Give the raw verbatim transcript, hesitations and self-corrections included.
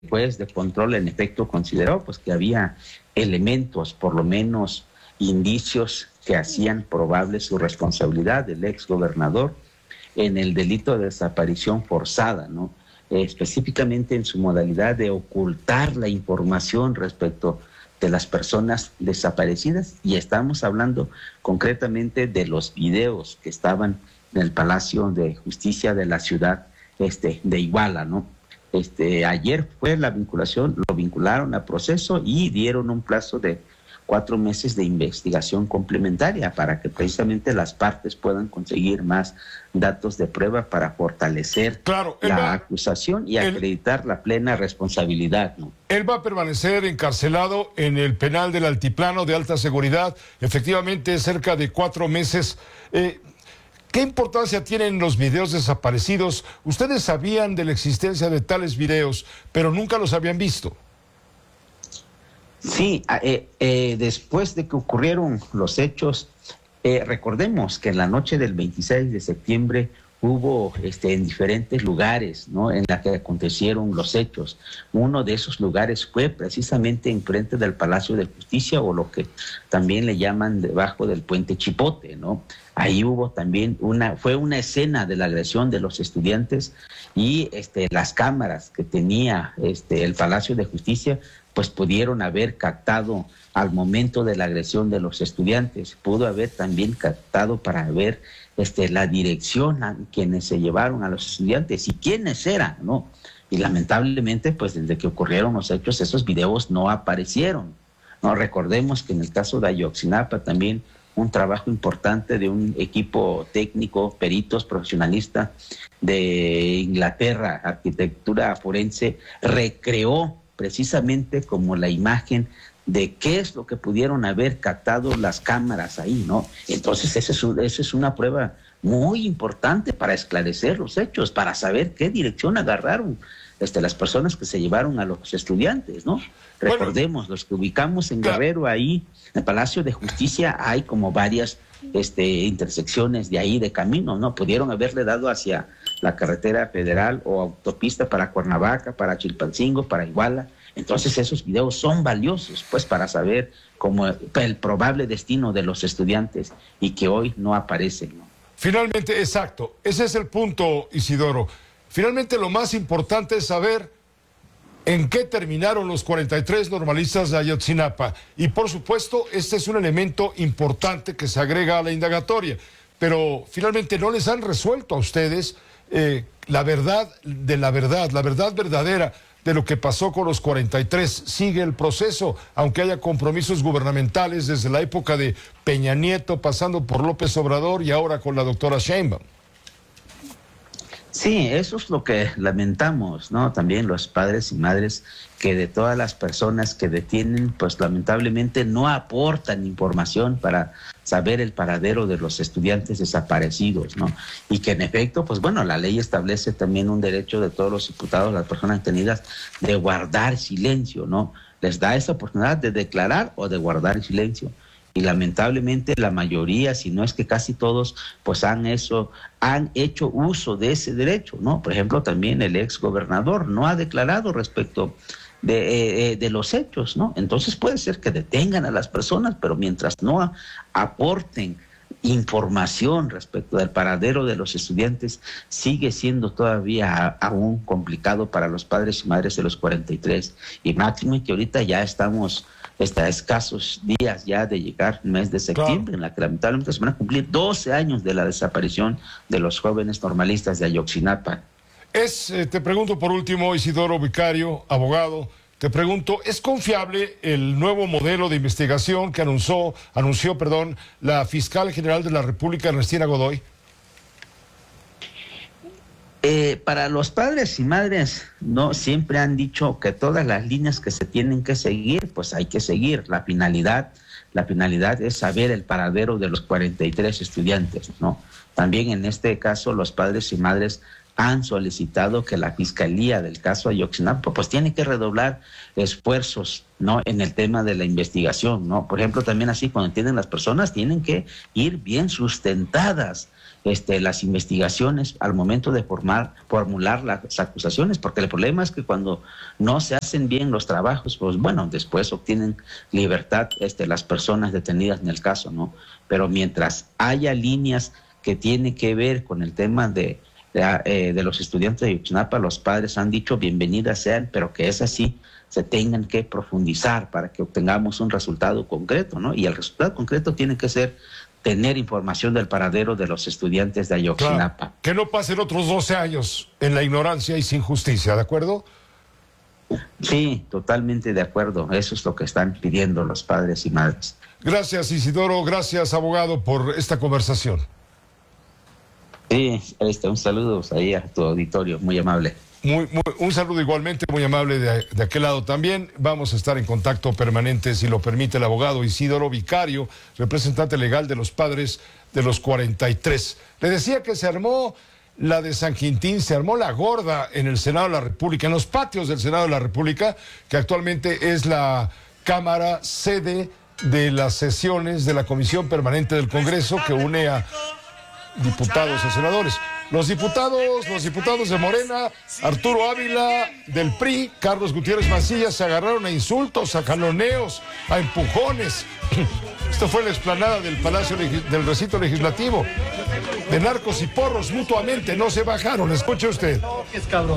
juez de control en efecto consideró pues que había elementos, por lo menos indicios que hacían probable su responsabilidad del ex gobernador en el delito de desaparición forzada, ¿no? Eh, específicamente en su modalidad de ocultar la información respecto de las personas desaparecidas, y estamos hablando concretamente de los videos que estaban en el Palacio de Justicia de la ciudad este, de Iguala, ¿no? Este, ayer fue la vinculación, lo vincularon a proceso y dieron un plazo de cuatro meses de investigación complementaria para que precisamente las partes puedan conseguir más datos de prueba para fortalecer claro, la va, acusación y él, acreditar la plena responsabilidad, ¿no? Él va a permanecer encarcelado en el penal del Altiplano de alta seguridad, efectivamente cerca de cuatro meses. Eh, ¿Qué importancia tienen los videos desaparecidos? Ustedes sabían de la existencia de tales videos, pero nunca los habían visto. Sí, eh, eh, después de que ocurrieron los hechos, eh, recordemos que en la noche del veintiséis de septiembre hubo este, en diferentes lugares, ¿no?, en la que acontecieron los hechos. Uno de esos lugares fue precisamente enfrente del Palacio de Justicia, o lo que también le llaman debajo del puente Chipote, ¿no? Ahí hubo también una, fue una escena de la agresión de los estudiantes, y este, las cámaras que tenía este, el Palacio de Justicia pues pudieron haber captado al momento de la agresión de los estudiantes. Pudo haber también captado para ver este, la dirección a quienes se llevaron a los estudiantes y quiénes eran, ¿no? Y lamentablemente, pues desde que ocurrieron los hechos, esos videos no aparecieron, ¿no? Recordemos que en el caso de Ayotzinapa también un trabajo importante de un equipo técnico, peritos, profesionalistas de Inglaterra, arquitectura forense, recreó precisamente como la imagen de qué es lo que pudieron haber captado las cámaras ahí, ¿no? Entonces esa es, esa es una prueba muy importante para esclarecer los hechos, para saber qué dirección agarraron este, las personas que se llevaron a los estudiantes, ¿no? Bueno, recordemos, los que ubicamos en claro. Guerrero, ahí en el Palacio de Justicia hay como varias este, intersecciones de ahí de camino, ¿no? Pudieron haberle dado hacia la carretera federal o autopista para Cuernavaca, para Chilpancingo, para Iguala. Entonces esos videos son valiosos, pues, para saber cómo el probable destino de los estudiantes y que hoy no aparecen, ¿no? Finalmente, exacto, ese es el punto, Isidoro. Finalmente lo más importante es saber en qué terminaron los cuarenta y tres normalistas de Ayotzinapa. Y por supuesto, este es un elemento importante que se agrega a la indagatoria. Pero finalmente no les han resuelto a ustedes eh, la verdad de la verdad, la verdad verdadera de lo que pasó con los cuarenta y tres. Sigue el proceso, aunque haya compromisos gubernamentales desde la época de Peña Nieto, pasando por López Obrador y ahora con la doctora Sheinbaum. Sí, eso es lo que lamentamos, ¿no? También los padres y madres, que de todas las personas que detienen, pues lamentablemente no aportan información para saber el paradero de los estudiantes desaparecidos, ¿no? Y que en efecto, pues bueno, la ley establece también un derecho de todos los imputados, las personas detenidas, de guardar silencio, ¿no? Les da esa oportunidad de declarar o de guardar silencio. Y lamentablemente la mayoría, si no es que casi todos, pues han eso, han hecho uso de ese derecho, ¿no? Por ejemplo, también el ex gobernador no ha declarado respecto de, eh, de los hechos, ¿no? Entonces puede ser que detengan a las personas, pero mientras no a, aporten información respecto del paradero de los estudiantes, sigue siendo todavía a, aún complicado para los padres y madres de los cuarenta y tres. Y máximo que ahorita ya estamos Está a escasos días ya de llegar el mes de septiembre, claro, en la que lamentablemente se van a cumplir doce años de la desaparición de los jóvenes normalistas de Ayotzinapa. Es, eh, te pregunto por último, Isidoro Vicario, abogado, te pregunto, ¿es confiable el nuevo modelo de investigación que anunció, anunció perdón, la fiscal general de la República, Ernestina Godoy? Eh, para los padres y madres, no siempre han dicho que todas las líneas que se tienen que seguir, pues hay que seguir. La finalidad, la finalidad es saber el paradero de los cuarenta y tres estudiantes, ¿no? También en este caso los padres y madres han solicitado que la fiscalía del caso Ayotzinapa pues tiene que redoblar esfuerzos, ¿no?, en el tema de la investigación, ¿no? Por ejemplo, también así cuando entienden las personas tienen que ir bien sustentadas este, las investigaciones al momento de formar, formular las acusaciones, porque el problema es que cuando no se hacen bien los trabajos, pues bueno, después obtienen libertad este, las personas detenidas en el caso, ¿no? Pero mientras haya líneas que tienen que ver con el tema de, de, eh, de los estudiantes de Ayotzinapa, los padres han dicho bienvenidas sean, pero que es así, se tengan que profundizar para que obtengamos un resultado concreto, ¿no? Y el resultado concreto tiene que ser tener información del paradero de los estudiantes de Ayotzinapa. Claro, que no pasen otros doce años en la ignorancia y sin justicia, ¿de acuerdo? Sí, totalmente de acuerdo. Eso es lo que están pidiendo los padres y madres. Gracias, Isidoro. Gracias, abogado, por esta conversación. Sí, este, un saludo ahí a tu auditorio, muy amable. Muy, muy, un saludo igualmente, muy amable de, de aquel lado también. Vamos a estar en contacto permanente, si lo permite el abogado Isidoro Vicario, representante legal de los padres de los cuarenta y tres. Le decía que se armó la de San Quintín, se armó la gorda en el Senado de la República, en los patios del Senado de la República, que actualmente es la Cámara sede de las sesiones de la Comisión Permanente del Congreso, que une a diputados y senadores. Los diputados, los diputados de Morena, Arturo Ávila del P R I, Carlos Gutiérrez Mancilla, se agarraron a insultos, a jaloneos, a empujones. Esto fue en la explanada del Palacio del Recinto Legislativo. De narcos y porros mutuamente, no se bajaron. Escuche usted.